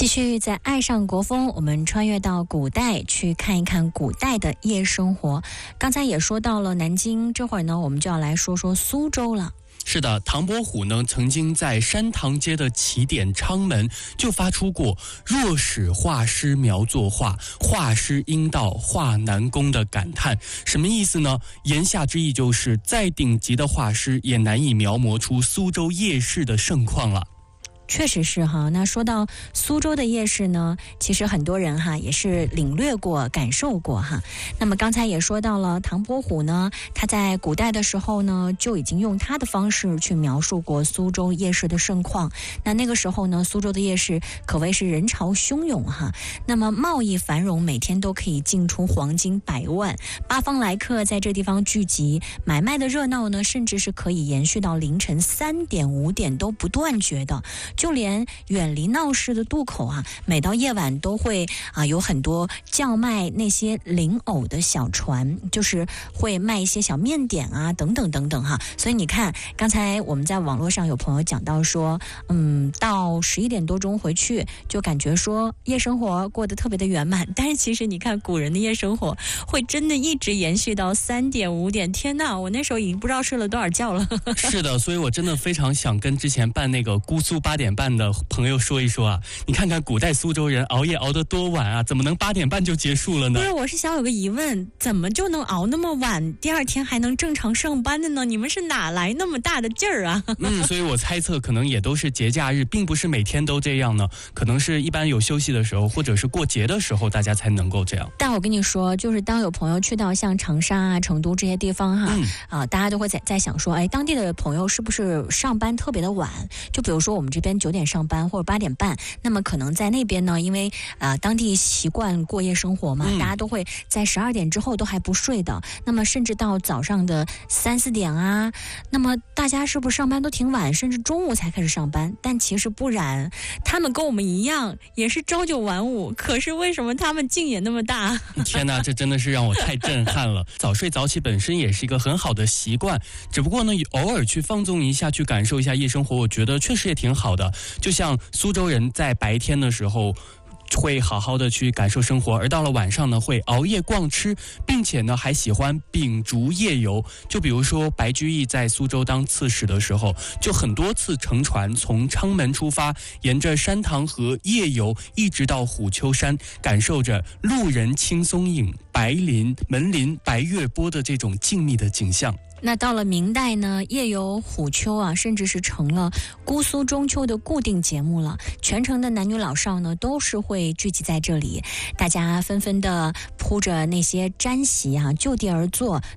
继续在爱上国风，我们穿越到古代去看一看古代的夜生活。刚才也说到了南京，这会儿呢我们就要来说说苏州了。 是的，唐伯虎呢曾经在山塘街的起点昌门就发出过若使画师描作画，画师应到画南宫的感叹。什么意思呢？言下之意就是再顶级的画师也难以描摹出苏州夜市的盛况了。 确实是哈，那说到苏州的夜市呢，其实很多人哈也是领略过、感受过哈。那么刚才也说到了唐伯虎呢，他在古代的时候呢，就已经用他的方式去描述过苏州夜市的盛况。那个时候呢，苏州的夜市可谓是人潮汹涌哈。那么贸易繁荣，每天都可以进出黄金100万，八方来客在这地方聚集，买卖的热闹呢，甚至是可以延续到凌晨3点、5点都不断绝的。就连远离闹市的渡口啊，每到夜晚都会有很多叫卖那些零偶的小船，就是会卖一些小面点啊等等等等哈。所以你看，刚才我们在网络上有朋友讲到说，到11点多钟回去就感觉说夜生活过得特别的圆满，但是其实你看古人的夜生活会真的一直延续到3点5点，天哪，我那时候已经不知道睡了多少觉了。 是的，所以我真的非常想跟之前办那个姑苏8点半的朋友说一说啊，你看看古代苏州人熬夜熬得多晚啊，怎么能8点半就结束了呢？ 不是，我是想有个疑问，怎么就能熬那么晚，第二天还能正常上班的呢？你们是哪来那么大的劲儿啊？ 所以我猜测可能也都是节假日，并不是每天都这样呢，可能是一般有休息的时候，或者是过节的时候，大家才能够这样。 但我跟你说，就是当有朋友去到像长沙啊、成都这些地方哈，大家都会在想说，哎，当地的朋友是不是上班特别的晚？就比如说我们这边9点上班或者8点半，那么可能在那边呢，因为当地习惯过夜生活嘛，大家都会在12点之后都还不睡的，那么甚至到早上的3、4点啊，那么大家是不是上班都挺晚，甚至中午才开始上班？但其实不然，他们跟我们一样也是朝9晚5，可是为什么他们劲也那么大？ 天哪，这真的是让我太震撼了。早睡早起本身也是一个很好的习惯，只不过呢，偶尔去放纵一下，去感受一下夜生活，我觉得确实也挺好的。就像苏州人在白天的时候会好好的去感受生活，而到了晚上呢，会熬夜逛吃，并且呢还喜欢秉烛夜游。就比如说白居易在苏州当刺史的时候，就很多次乘船从昌门出发，沿着山塘河夜游，一直到虎丘山，感受着路人青松影，白林门林白月波的这种静谧的景象。 那到了明代呢，夜游虎丘啊，甚至是成了姑苏中秋的固定节目了。全城的男女老少呢，都是会聚集在这里，大家纷纷的铺着那些毡席啊，就地而坐，